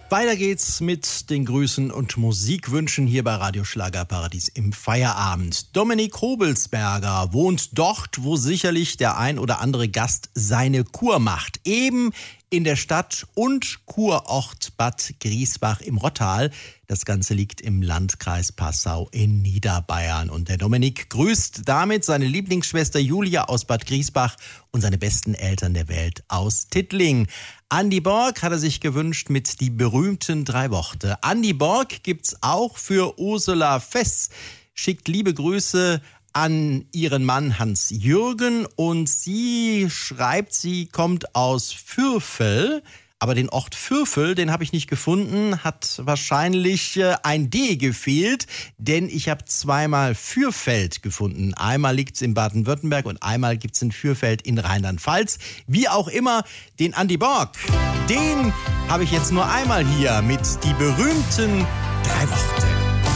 Weiter geht's mit den Grüßen und Musikwünschen hier bei Radio Schlagerparadies im Feierabend. Dominik Hobelsberger wohnt dort, wo sicherlich der ein oder andere Gast seine Kur macht. Eben in der Stadt und Kurort Bad Griesbach im Rottal. Das Ganze liegt im Landkreis Passau in Niederbayern. Und der Dominik grüßt damit seine Lieblingsschwester Julia aus Bad Griesbach und seine besten Eltern der Welt aus Tittling. Andi Borg hat er sich gewünscht mit die berühmten 3 Worte. Andi Borg gibt's auch für Ursula Fess. Schickt liebe Grüße an ihren Mann Hans-Jürgen und sie schreibt, sie kommt aus Fürfel. Aber den Ort Fürfel, den habe ich nicht gefunden, hat wahrscheinlich ein D gefehlt, denn ich habe zweimal Fürfeld gefunden. Einmal liegt's in Baden-Württemberg und einmal gibt's in Fürfeld in Rheinland-Pfalz. Wie auch immer, den Andi Borg, den habe ich jetzt nur einmal hier mit die berühmten 3 Worte.